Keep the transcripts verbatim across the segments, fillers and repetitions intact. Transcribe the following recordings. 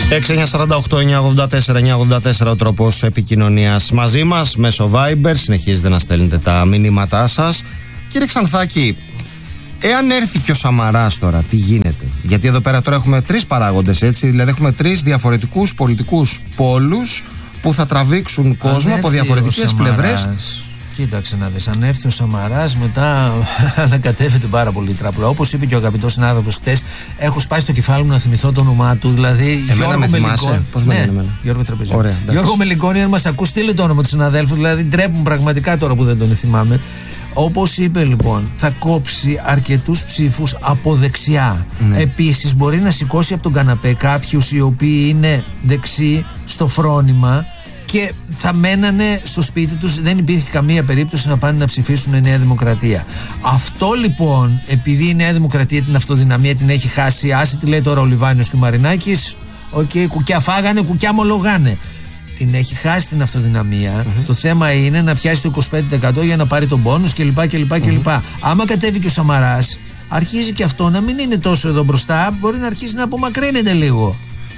έξι εννιά τέσσερα οκτώ εννιά ογδόντα τέσσερα εννιά ογδόντα τέσσερα ο τρόπος επικοινωνίας μαζί μας μέσω Viber. Συνεχίζετε να στέλνετε τα μηνύματά σας. Κύριε Ξανθάκη, εάν έρθει και ο Σαμαράς τώρα, τι γίνεται? Γιατί εδώ πέρα τώρα έχουμε τρεις παράγοντες, έτσι. Δηλαδή έχουμε τρεις διαφορετικούς πολιτικούς πόλους που θα τραβήξουν κόσμο από διαφορετικές πλευρές. Κοίταξε να δεις, αν έρθει ο Σαμαράς μετά ανακατεύεται πάρα πολύ τράπλα. Όπως είπε και ο αγαπητός συνάδελφος χτες, έχω σπάσει το κεφάλι μου να θυμηθώ το όνομά του. Δηλαδή, εμένα με θυμάσαι? Πώς με λένε εμένα? Γιώργο Τραπεζάκη. Γιώργο Μελικόνη, αν μας ακούς, στείλε το όνομα του συναδέλφου. Δηλαδή, ντρέπουν πραγματικά τώρα που δεν τον θυμάμαι. Όπως είπε λοιπόν, θα κόψει αρκετούς ψήφους από δεξιά. Ναι. Επίσης, μπορεί να σηκώσει από τον καναπέ κάποιους οι οποίοι είναι δεξιοί στο φρόνημα και θα μένανε στο σπίτι τους, δεν υπήρχε καμία περίπτωση να πάνε να ψηφίσουν Νέα Δημοκρατία. Αυτό λοιπόν, επειδή η Νέα Δημοκρατία την αυτοδυναμία την έχει χάσει, άσε τι λέει τώρα ο Λιβάνιος και ο Μαρινάκης, okay, κουκιά φάγανε, κουκιά μολογάνε. Την έχει χάσει την αυτοδυναμία. Mm-hmm. Το θέμα είναι να πιάσει το είκοσι πέντε τοις εκατό για να πάρει τον πόνους κλπ. κλπ, mm-hmm. κλπ. Άμα κατέβει και ο Σαμαράς, αρχίζει και αυτό να μην είναι τόσο εδώ μπροστά, μπορεί να αρχίσει να απομακρύνεται λίγο.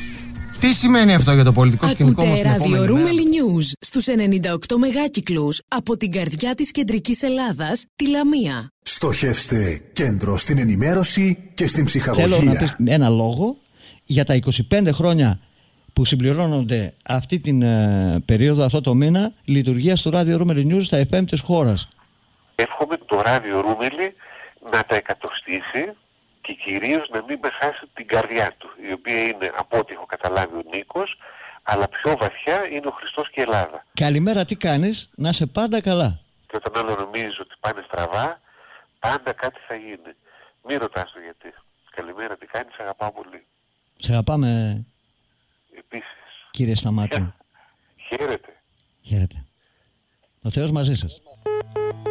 Τι σημαίνει αυτό για το πολιτικό σκηνικό μας? Ακούτε ράδιο Ρούμελι News στους ενενήντα οκτώ μεγάκυκλους από την καρδιά της κεντρικής Ελλάδας, τη Λαμία. Στοχεύστε κέντρο στην ενημέρωση και στην ψυχαγωγία. Θέλω να πεις ένα λόγο για τα είκοσι πέντε χρόνια που συμπληρώνονται αυτή την ε, περίοδο, αυτό το μήνα, λειτουργίας του ράδιο Ρούμελι News στα εφ εμ της χώρας. Εύχομαι το ράδιο Ρούμελι να τα εκατοστήσει και κυρίως να μην πεχάσει την καρδιά του, η οποία είναι, από ό,τι έχω καταλάβει, ο Νίκος, αλλά πιο βαθιά είναι ο Χριστός και η Ελλάδα. Καλημέρα, τι κάνεις? Να είσαι πάντα καλά. Και όταν άλλο νομίζεις ότι πάνε στραβά, πάντα κάτι θα γίνει. Μην ρωτάς το γιατί. Καλημέρα, τι κάνεις, σε αγαπάω πολύ. Σε αγαπάμε. Επίσης. Κύριε Σταμάτη. Χαίρετε. Χαίρετε. Ο Θεός μαζί σας.